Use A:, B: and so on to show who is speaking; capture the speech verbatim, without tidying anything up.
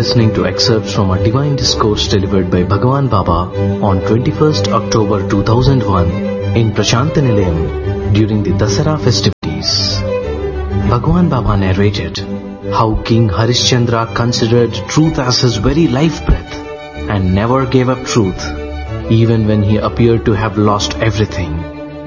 A: listening to excerpts from a divine discourse delivered by Bhagwan Baba on twenty-first October two thousand one in Prashantanilayam during the Dasara festivities. Bhagwan Baba narrated how King Harishchandra considered truth as his very life breath and never gave up truth even when he appeared to have lost everything.